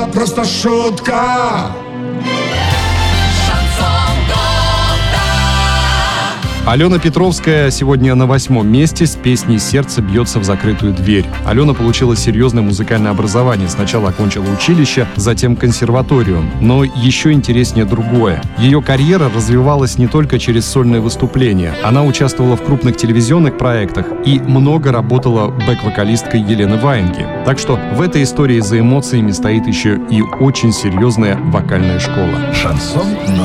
была просто шутка. Алена Петровская сегодня на 8-м месте с песней «Сердце бьется в закрытую дверь». Алена получила серьезное музыкальное образование. Сначала окончила училище, затем консерваторию. Но еще интереснее другое. Ее карьера развивалась не только через сольные выступления. Она участвовала в крупных телевизионных проектах и много работала бэк-вокалисткой Елены Ваенги. Так что в этой истории за эмоциями стоит еще и очень серьезная вокальная школа. Шансон номер